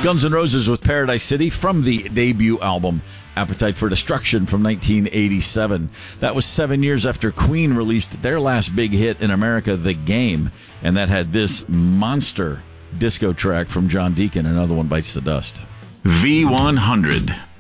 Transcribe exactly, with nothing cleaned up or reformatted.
Guns N' Roses with Paradise City from the debut album Appetite for Destruction from nineteen eighty-seven. That was seven years after Queen released their last big hit in America, The Game, and that had this monster disco track from John Deacon. Another one bites the dust. V one hundred.